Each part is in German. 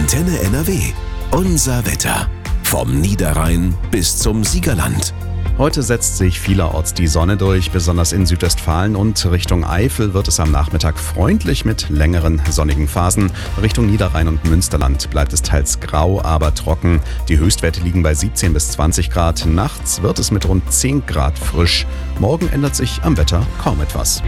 Antenne NRW. Unser Wetter. Vom Niederrhein bis zum Siegerland. Heute setzt sich vielerorts die Sonne durch, besonders in Südwestfalen und Richtung Eifel wird es am Nachmittag freundlich mit längeren sonnigen Phasen. Richtung Niederrhein und Münsterland bleibt es teils grau, aber trocken. Die Höchstwerte liegen bei 17 bis 20 Grad. Nachts wird es mit rund 10 Grad frisch. Morgen ändert sich am Wetter kaum etwas.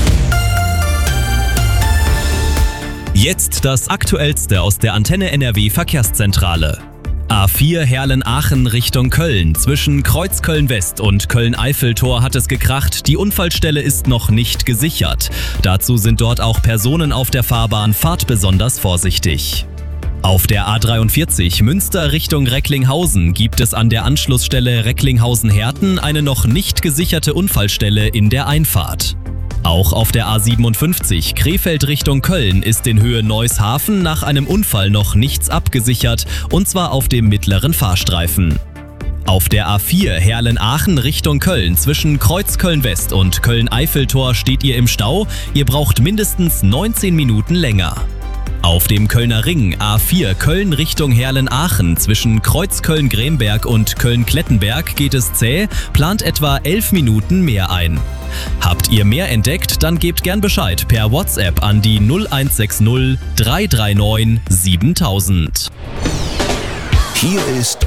Jetzt das Aktuellste aus der Antenne NRW Verkehrszentrale. A4 Herlen-Aachen Richtung Köln. Zwischen Kreuzköln-West und Köln-Eiffeltor hat es gekracht. Die Unfallstelle ist noch nicht gesichert. Dazu sind dort auch Personen auf der Fahrbahn. Fahrt besonders vorsichtig. Auf der A43 Münster Richtung Recklinghausen gibt es an der Anschlussstelle Recklinghausen-Herten eine noch nicht gesicherte Unfallstelle in der Einfahrt. Auch auf der A57 Krefeld Richtung Köln ist in Höhe Neushafen nach einem Unfall noch nichts abgesichert, und zwar auf dem mittleren Fahrstreifen. Auf der A4 Herlen-Aachen Richtung Köln zwischen Kreuzköln-West und Köln-Eiffeltor steht ihr im Stau. Ihr braucht mindestens 19 Minuten länger. Auf dem Kölner Ring A4 Köln Richtung Herlen-Aachen zwischen Kreuzköln-Gremberg und Köln-Klettenberg geht es zäh, plant etwa 11 Minuten mehr ein. Habt ihr mehr entdeckt, dann gebt gern Bescheid per WhatsApp an die 0160 339 7000. Hier ist